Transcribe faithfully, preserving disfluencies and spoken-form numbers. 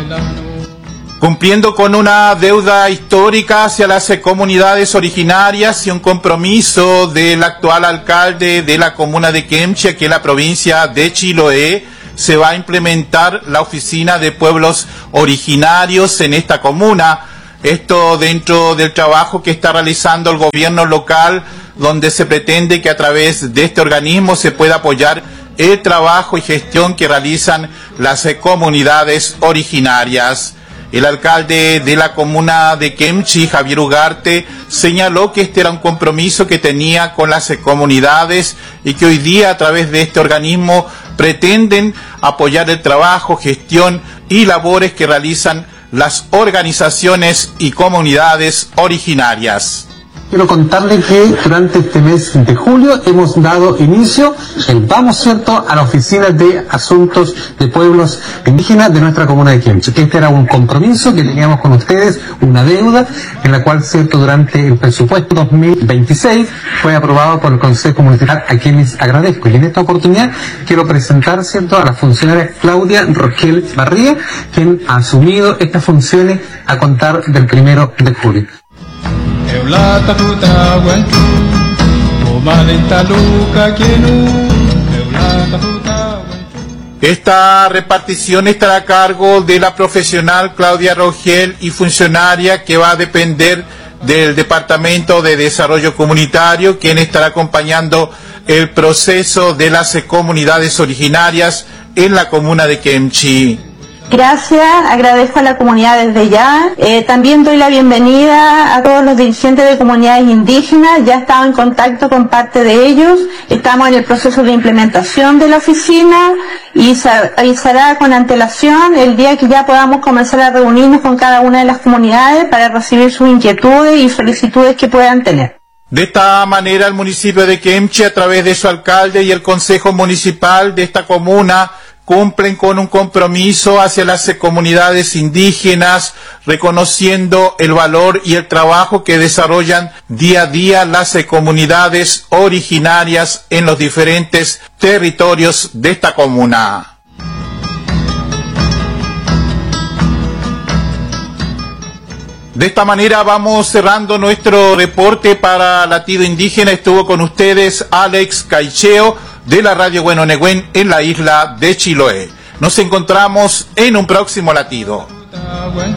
Cumpliendo con una deuda histórica hacia las comunidades originarias y un compromiso del actual alcalde de la comuna de Kemchi, aquí en la provincia de Chiloé, se va a implementar la oficina de pueblos originarios en esta comuna. Esto dentro del trabajo que está realizando el gobierno local, donde se pretende que a través de este organismo se pueda apoyar el trabajo y gestión que realizan las comunidades originarias. El alcalde de la comuna de Kemchi, Javier Ugarte, señaló que este era un compromiso que tenía con las comunidades y que hoy día a través de este organismo pretenden apoyar el trabajo, gestión y labores que realizan las organizaciones y comunidades originarias. Quiero contarle que durante este mes de julio hemos dado inicio, el vamos cierto, a la oficina de asuntos de pueblos indígenas de nuestra comuna de Kemchi. Este era un compromiso que teníamos con ustedes, una deuda, en la cual cierto durante el presupuesto dos mil veintiséis fue aprobado por el Consejo Municipal, a quienes agradezco. Y en esta oportunidad quiero presentar cierto a la funcionaria Claudia Roquel Barría, quien ha asumido estas funciones a contar del primero de julio. Esta repartición estará a cargo de la profesional Claudia Rogel y funcionaria que va a depender del Departamento de Desarrollo Comunitario, quien estará acompañando el proceso de las comunidades originarias en la comuna de Kemchi. Gracias, agradezco a la comunidad desde ya. Eh, también doy la bienvenida a todos los dirigentes de comunidades indígenas. Ya he estado en contacto con parte de ellos. Estamos en el proceso de implementación de la oficina y se avisará con antelación el día que ya podamos comenzar a reunirnos con cada una de las comunidades para recibir sus inquietudes y solicitudes que puedan tener. De esta manera, el municipio de Kemchi, a través de su alcalde y el consejo municipal de esta comuna, cumplen con un compromiso hacia las comunidades indígenas, reconociendo el valor y el trabajo que desarrollan día a día las comunidades originarias en los diferentes territorios de esta comuna. De esta manera vamos cerrando nuestro reporte para Latido Indígena. Estuvo con ustedes Alex Caicheo de la Radio Huehuenegüén en la isla de Chiloé. Nos encontramos en un próximo latido.